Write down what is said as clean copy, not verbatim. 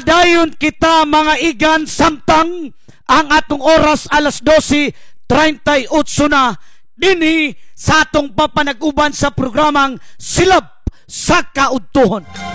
Padayon kita mga igan samtang ang atong oras alas 12:38 na dinhi sa atong papanag-uban sa programang Silab sa Kaudtuhon.